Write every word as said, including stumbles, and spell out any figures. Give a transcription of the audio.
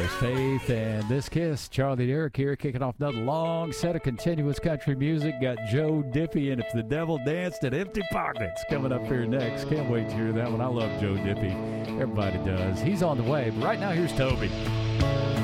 Faith and This Kiss. Charlie Derrick here, kicking off another long set of continuous country music. Got Joe Diffie and If the Devil Danced at Empty Pockets coming up here next. Can't wait to hear that one. I love Joe Diffie. Everybody does. He's on the way, but right now here's Toby.